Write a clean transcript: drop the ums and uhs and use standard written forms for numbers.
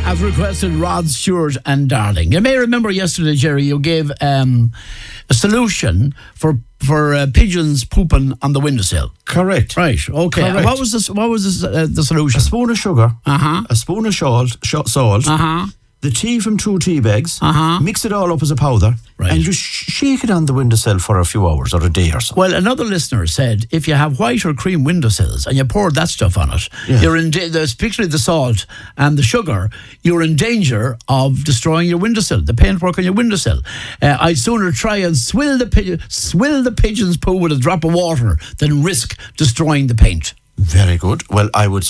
As requested, Rod Stewart and Darling. You may remember yesterday, Jerry, you gave a solution for pigeons pooping on the windowsill. Correct. Right. Okay. Correct. What was the solution? A spoon of sugar, Uh-huh. a spoon of salt, Uh-huh. the tea from 2 tea bags, Uh-huh. mix it all up as a powder, Right. and just shake it on the windowsill for a few hours or a day or so. Well, another listener said if you have white or cream windowsills and you pour that stuff on it, Yeah. you're particularly the salt and the sugar, you're in danger of destroying your windowsill, the paintwork on your windowsill. I'd sooner try and swill the pigeon's poo with a drop of water than risk destroying the paint. Very good. Well, I would